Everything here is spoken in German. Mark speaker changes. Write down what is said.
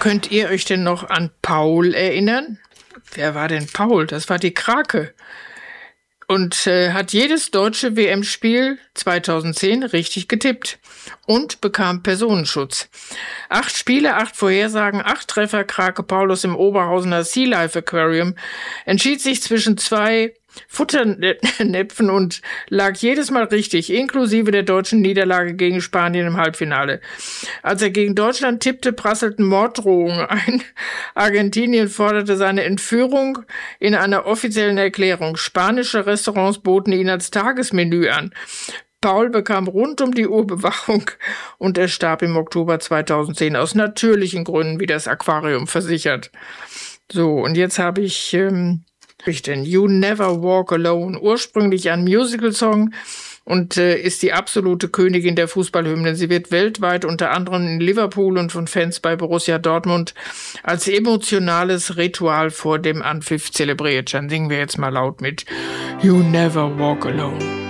Speaker 1: Könnt ihr euch denn noch an Paul erinnern? Wer war denn Paul? Das war die Krake. Und hat jedes deutsche WM-Spiel 2010 richtig getippt und bekam Personenschutz. 8 Spiele, 8 Vorhersagen, 8 Treffer. Krake Paulus im Oberhausener Sea Life Aquarium entschied sich zwischen 2 Futternäpfen und lag jedes Mal richtig, inklusive der deutschen Niederlage gegen Spanien im Halbfinale. Als er gegen Deutschland tippte, prasselten Morddrohungen ein. Argentinien forderte seine Entführung in einer offiziellen Erklärung. Spanische Restaurants boten ihn als Tagesmenü an. Paul bekam rund um die Uhr Bewachung und er starb im Oktober 2010 aus natürlichen Gründen, wie das Aquarium versichert. So, und jetzt habe ich denn You Never Walk Alone, ursprünglich ein Musical-Song und ist die absolute Königin der Fußballhymnen. Sie wird weltweit unter anderem in Liverpool und von Fans bei Borussia Dortmund als emotionales Ritual vor dem Anpfiff zelebriert. Dann singen wir jetzt mal laut mit You Never Walk Alone.